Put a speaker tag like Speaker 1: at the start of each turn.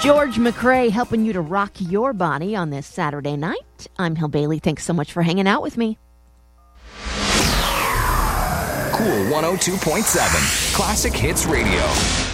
Speaker 1: George McRae helping you to rock your body on this Saturday night. I'm Hill Bailey. Thanks so much for hanging out with me.
Speaker 2: Cool 102.7 Classic Hits Radio.